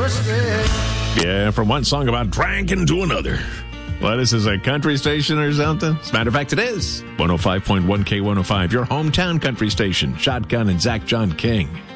Yeah, from one song about drinking to another. Well, this is a country station or something? As a matter of fact, it is. 105.1 K105, your hometown country station. Shotgun and Zach John King.